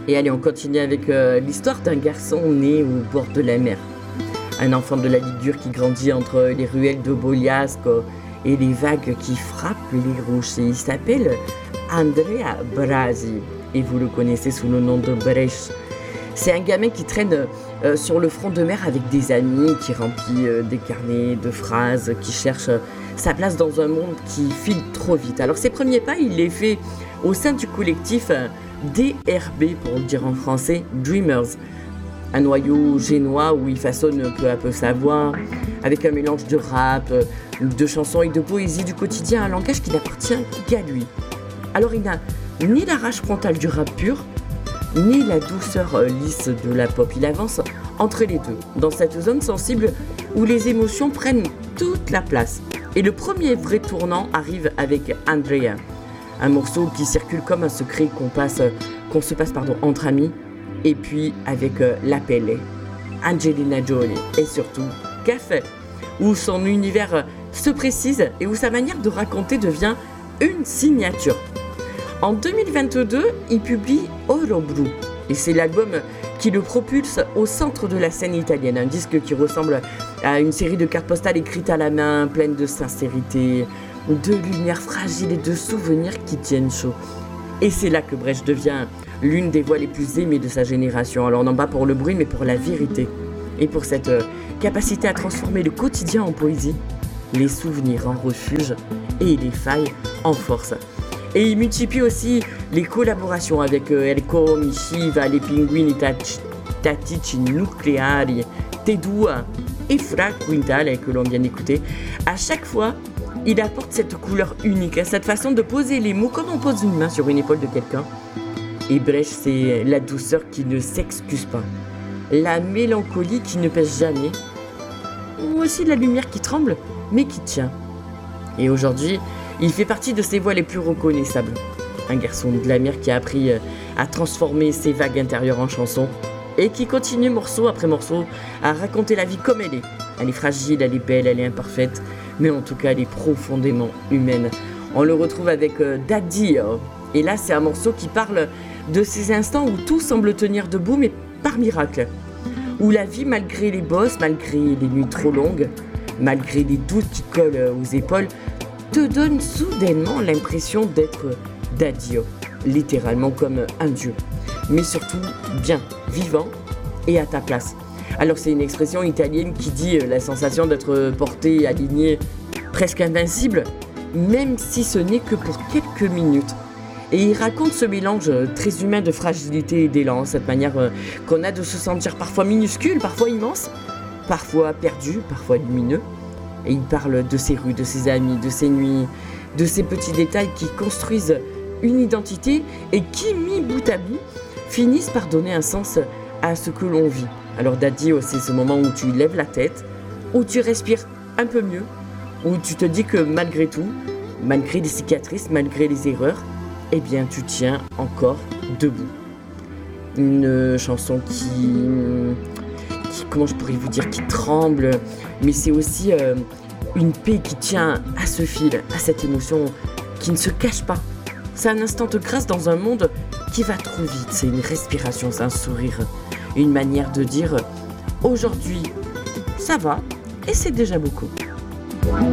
Et allez, on continue avec l'histoire d'un garçon né au bord de la mer. Un enfant de la Ligure qui grandit entre les ruelles de Bogliasco et les vagues qui frappent les rochers. Il s'appelle Andrea Brasi et vous le connaissez sous le nom de Brecht. C'est un gamin qui traîne sur le front de mer avec des amis, qui remplit des carnets de phrases, qui cherche sa place dans un monde qui file trop vite. Alors ses premiers pas, il les fait au sein du collectif DRB, pour le dire en français, Dreamers. Un noyau génois où il façonne peu à peu sa voix, avec un mélange de rap, de chansons et de poésie du quotidien, un langage qui n'appartient qu'à lui. Alors il n'a ni la rage frontale du rap pur, ni la douceur lisse de la pop. Il avance entre les deux, dans cette zone sensible où les émotions prennent toute la place. Et le premier vrai tournant arrive avec Andrea, un morceau qui circule comme un secret qu'on se passe entre amis, et puis avec la Pelle, Angelina Jolie et surtout Café, où son univers se précise et où sa manière de raconter devient une signature. En 2022, il publie Oro Blu et c'est l'album qui le propulse au centre de la scène italienne. Un disque qui ressemble à une série de cartes postales écrites à la main, pleines de sincérité, de lumière fragile et de souvenirs qui tiennent chaud. Et c'est là que Brecht devient l'une des voix les plus aimées de sa génération. Alors non pas pour le bruit, mais pour la vérité. Et pour cette capacité à transformer le quotidien en poésie, les souvenirs en refuge et les failles en force. Et il multiplie aussi les collaborations avec Elko, Mishiva, les Pinguini Tattici Nucleari, Tedua et Fra Quintale que l'on vient d'écouter. À chaque fois, il apporte cette couleur unique, cette façon de poser les mots comme on pose une main sur une épaule de quelqu'un. Et Brecht, c'est la douceur qui ne s'excuse pas, la mélancolie qui ne pèse jamais, ou aussi la lumière qui tremble, mais qui tient. Et aujourd'hui, il fait partie de ces voix les plus reconnaissables. Un garçon de la mer qui a appris à transformer ses vagues intérieures en chansons et qui continue morceau après morceau à raconter la vie comme elle est. Elle est fragile, elle est belle, elle est imparfaite, mais en tout cas elle est profondément humaine. On le retrouve avec Daddy. Et là c'est un morceau qui parle de ces instants où tout semble tenir debout mais par miracle. Où la vie, malgré les bosses, malgré les nuits trop longues, malgré les doutes qui collent aux épaules, te donne soudainement l'impression d'être Daddio, littéralement comme un dieu, mais surtout bien, vivant et à ta place. Alors c'est une expression italienne qui dit la sensation d'être porté et aligné, presque invincible, même si ce n'est que pour quelques minutes. Et il raconte ce mélange très humain de fragilité et d'élan, cette manière qu'on a de se sentir parfois minuscule, parfois immense, parfois perdu, parfois lumineux. Et il parle de ses rues, de ses amis, de ses nuits, de ces petits détails qui construisent une identité et qui, mis bout à bout, finissent par donner un sens à ce que l'on vit. Alors Daddy, c'est ce moment où tu lèves la tête, où tu respires un peu mieux, où tu te dis que malgré tout, malgré les cicatrices, malgré les erreurs, eh bien tu tiens encore debout. Une chanson qui comment je pourrais vous dire, qui tremble, mais c'est aussi une paix qui tient à ce fil, à cette émotion qui ne se cache pas. C'est un instant de grâce dans un monde qui va trop vite, c'est une respiration, c'est un sourire, une manière de dire aujourd'hui ça va et c'est déjà beaucoup.